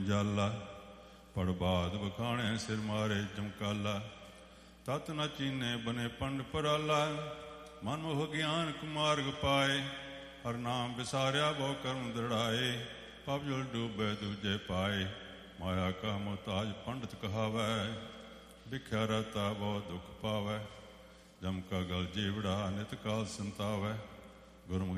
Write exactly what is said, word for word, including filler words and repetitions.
ਜੰਜਾਲਾ, ਪੜ ਬਾਦ ਬਖਾਣੇ ਸਿਰ ਮਾਰੇ ਚਮਕਾਲਾ, ਤਤ ਨ ਚੀਨੇ ਬਨੇ ਪੰਡ ਪਰਾਲਾ, ਮਨ ਮੋਹ ਗਿਆਨ ਕੁਮਾਰਗ ਪਾਏ, ਹਰ ਨਾਮ ਵਿਸਾਰਿਆ ਬਹੁ ਕਰਮ ਦ੍ਰਿੜਾਏ, ਪਬ ਜੁਲ ਡੂਬੇ ਦੂਜੇ ਪਾਏ, ਮਾਇਆ ਕਾ ਮੁਹਤਾਜ ਪੰਡਤ ਕਹਾਵੈ, ਵਿਖਿਆ ਰਹਤਾ ਬਹੁ ਦੁੱਖ ਪਾਵੈ, ਜਮ ਕਾ ਗਲ ਜੀਵੜਾ ਨਿਤ ਕਾਲ ਸੰਤਾਵੈ, ਗੁਰਮੁਖ